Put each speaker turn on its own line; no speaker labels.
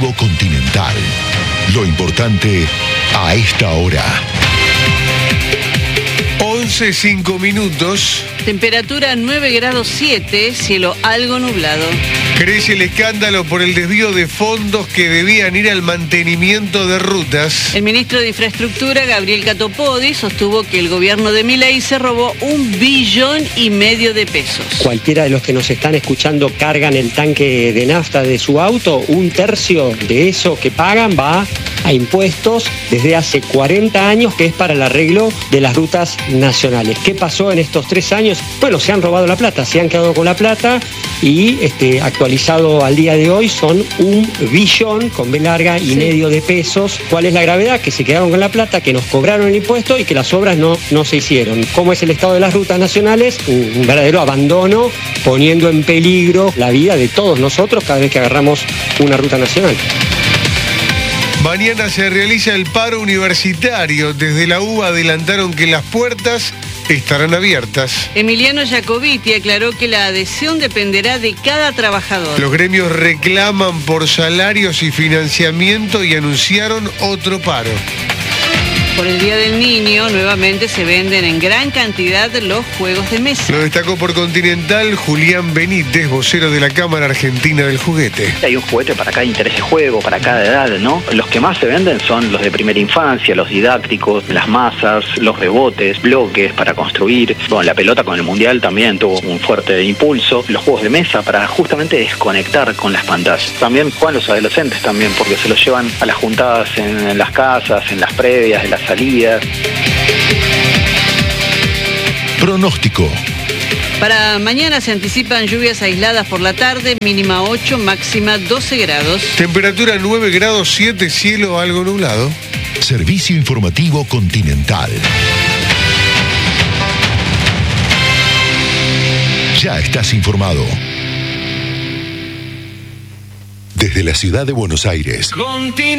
Continental. Lo importante a esta hora.
11:05.
Temperatura 9 grados 7, cielo algo nublado.
Crece el escándalo por el desvío de fondos que debían ir al mantenimiento de rutas.
El ministro de Infraestructura, Gabriel Catopodis, sostuvo que el gobierno de Milei se robó 1,5 billones de pesos.
Cualquiera de los que nos están escuchando cargan el tanque de nafta de su auto, 1/3 de eso que pagan va a impuestos desde hace 40 años, que es para el arreglo de las rutas nacionales. ¿Qué pasó en estos 3 años? Bueno, se han robado la plata, se han quedado con la plata y actualizado al día de hoy son 1,5 billón de pesos. ¿Cuál es la gravedad? Que se quedaron con la plata, que nos cobraron el impuesto y que las obras no se hicieron. ¿Cómo es el estado de las rutas nacionales? Un verdadero abandono, poniendo en peligro la vida de todos nosotros cada vez que agarramos una ruta nacional.
Mañana se realiza el paro universitario. Desde la UBA adelantaron que las puertas estarán abiertas.
Emiliano Jacobiti aclaró que la adhesión dependerá de cada trabajador.
Los gremios reclaman por salarios y financiamiento y anunciaron otro paro.
Por el Día del Niño, nuevamente se venden en gran cantidad los juegos de mesa.
Lo destacó por Continental Julián Benítez, vocero de la Cámara Argentina del Juguete.
Hay un juguete para cada interés de juego, para cada edad, ¿no? Los que más se venden son los de primera infancia, los didácticos, las masas, los rebotes, bloques para construir. Bueno, la pelota con el Mundial también tuvo un fuerte impulso. Los juegos de mesa para justamente desconectar con las pantallas. También juegan los adolescentes también, porque se los llevan a las juntadas en las casas, en las previas, en las salidas.
Pronóstico.
Para mañana se anticipan lluvias aisladas por la tarde, mínima 8, máxima 12 grados.
Temperatura 9 grados 7, cielo algo nublado.
Servicio informativo Continental. Ya estás informado. Desde la ciudad de Buenos Aires.